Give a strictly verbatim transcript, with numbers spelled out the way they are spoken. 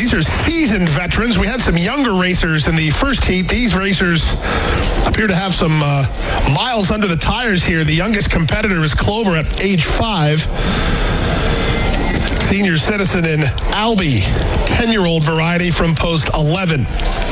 these are seasoned veterans. We had some younger racers in the first heat. These racers appear to have some uh, miles under the tires here. The youngest competitor is Clover at age five. Senior citizen in Albie, ten-year-old variety from post eleven.